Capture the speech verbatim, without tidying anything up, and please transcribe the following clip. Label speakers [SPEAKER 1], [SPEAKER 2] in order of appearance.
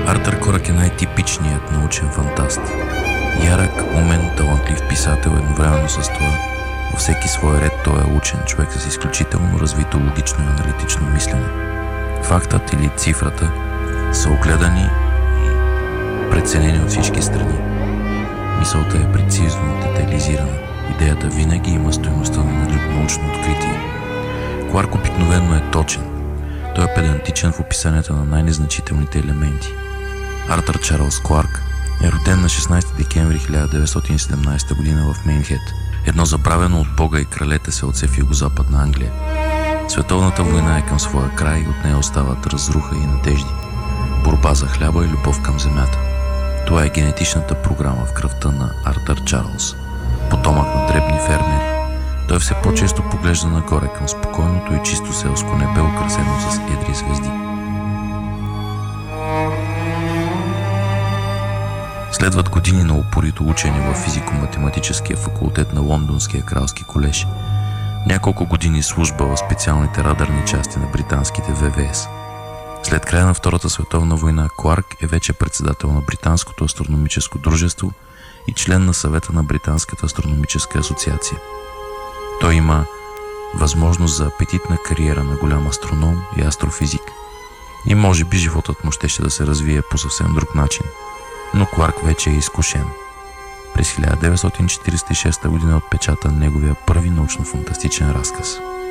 [SPEAKER 1] Артър Корак е най-типичният научен фантаст. Ярък, умен, талантлив писател, едновременно с това във всеки свой ред той е учен човек с изключително развито логично и аналитично мислене. Фактът или цифрата са огледани и преценени от всички страни. Мисълта е прецизно детайлизирана. Идеята винаги има стойността на научно откритие. Кларк обикновено е точен. Той е педантичен в описанията на най-незначителните елементи. Артър Чарлз Кларк е роден на шестнайсети декември хиляда деветстотин и седемнайсета година в Мейнхед, едно забравено от Бога и кралете селце в югозападна Англия. Световната война е към своя край и от нея остават разруха и надежди, борба за хляба и любов към земята. Това е генетичната програма в кръвта на Артър Чарлз, потомък на дребни фермери. Той все по-често поглежда нагоре към спокойното и чисто селско небе, украсено с едри звезди. Следват години на упорито учене в физико-математическия факултет на Лондонския кралски колеж. Няколко години служба в специалните радарни части на британските В В С. След края на Втората световна война Кларк е вече председател на Британското астрономическо дружество и член на съвета на Британската астрономическа асоциация. Той има възможност за апетитна кариера на голям астроном и астрофизик. И може би животът му щеше да се развие по съвсем друг начин. Но Кларк вече е изкушен. През хиляда деветстотин четирийсет и шеста година отпечата неговия първи научно-фантастичен разказ.